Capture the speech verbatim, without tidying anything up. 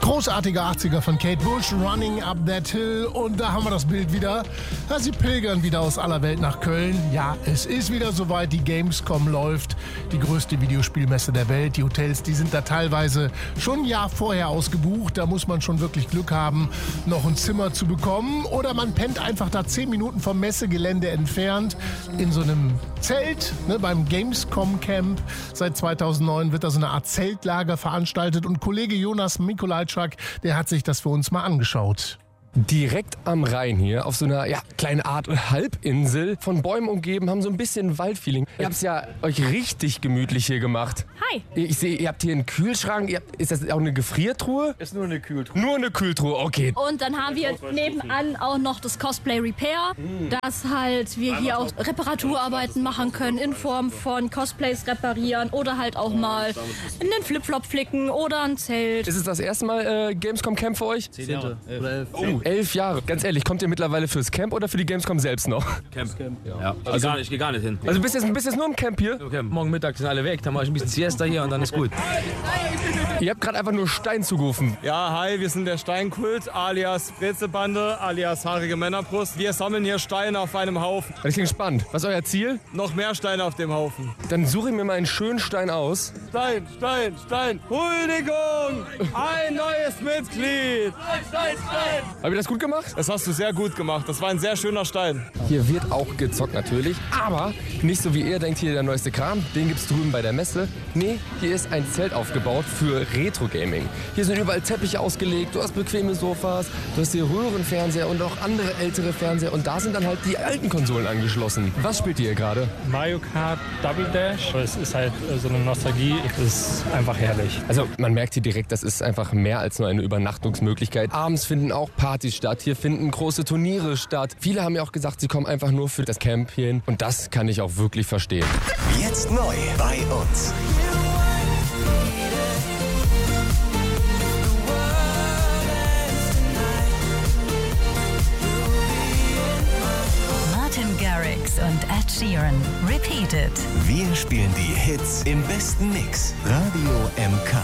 Großartige achtziger von Kate Bush, Running Up That Hill. Und da haben wir das Bild wieder. Ja, sie pilgern wieder aus aller Welt nach Köln. Ja, es ist wieder soweit, die Gamescom läuft. Die größte Videospielmesse der Welt. Die Hotels, die sind da teilweise schon ein Jahr vorher ausgebucht. Da muss man schon wirklich Glück haben, noch ein Zimmer zu bekommen. Oder man pennt einfach da zehn Minuten vom Messegelände entfernt in so einem Zelt, ne, beim Gamescom Camp. Seit zweitausendneun wird da so eine Art Zeltlager veranstaltet. Und Kollege Jonas Mikolajczak, der hat sich das für uns mal angeschaut. Direkt am Rhein hier, auf so einer ja, kleinen Art Halbinsel, von Bäumen umgeben, haben so ein bisschen Waldfeeling. Ihr habt es ja euch richtig gemütlich hier gemacht. Hi. Ich sehe, ihr habt hier einen Kühlschrank. Ihr habt, ist das auch eine Gefriertruhe? Ist nur eine Kühltruhe. Nur eine Kühltruhe, okay. Und dann haben wir nebenan auch noch das Cosplay Repair, dass halt wir hier auch Reparaturarbeiten machen können in Form von Cosplays reparieren oder halt auch mal einen Flipflop flicken oder ein Zelt. Ist es das erste Mal äh, Gamescom Camp für euch? Zehn Jahre. Oder elf. Oh, elf Jahre. Ganz ehrlich, kommt ihr mittlerweile fürs Camp oder für die Gamescom selbst noch? Camp. Camp. Ja. ja. Also, ich, gehe gar nicht, ich gehe gar nicht hin. Also bist jetzt, bist jetzt nur im Camp hier? Okay. Morgen Mittag sind alle weg, dann mache ich ein bisschen Siesta hier und dann ist gut. Ihr habt gerade einfach nur Stein zugerufen. Ja, hi, wir sind der Steinkult, alias Brezelbande, alias haarige Männerbrust. Wir sammeln hier Steine auf einem Haufen. Das klingt spannend. Was ist euer Ziel? Noch mehr Steine auf dem Haufen. Dann suche ich mir mal einen schönen Stein aus. Stein, Stein, Stein. Huldigung! Ein neues Mitglied! Stein, Stein, Stein! Habt ihr das gut gemacht? Das hast du sehr gut gemacht. Das war ein sehr schöner Stein. Hier wird auch gezockt natürlich, aber nicht so wie ihr denkt, hier der neueste Kram. Den gibt's drüben bei der Messe. Nee, hier ist ein Zelt aufgebaut für Retro-Gaming. Hier sind überall Teppiche ausgelegt, du hast bequeme Sofas, du hast hier Röhrenfernseher und auch andere ältere Fernseher und da sind dann halt die alten Konsolen angeschlossen. Was spielt ihr hier gerade? Mario Kart Double Dash. Es ist halt so eine Nostalgie, es ist einfach herrlich. Also man merkt hier direkt, das ist einfach mehr als nur eine Übernachtungsmöglichkeit. Abends finden auch Partys statt, hier finden große Turniere statt. Viele haben ja auch gesagt, sie kommen einfach nur für das Camp hierhin und das kann ich auch wirklich verstehen. Jetzt neu bei uns. Martin Garrix und Ed Sheeran. Repeated. Wir spielen die Hits im besten Mix. Radio M K.